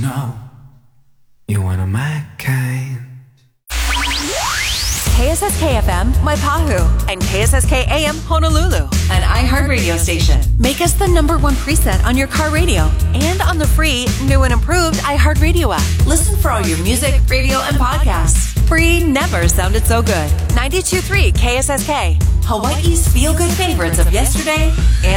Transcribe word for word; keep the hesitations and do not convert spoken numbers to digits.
know you're one of my kind. K S S K F M, Maipahu, and K S S K A M, Honolulu, an iHeartRadio station. Make us the number one preset on your car radio and on the free, new and improved iHeartRadio app. Listen for all your music, radio, and podcasts. Free never sounded so good. ninety-two point three K S S K, Hawaii's feel-good favorites of yesterday and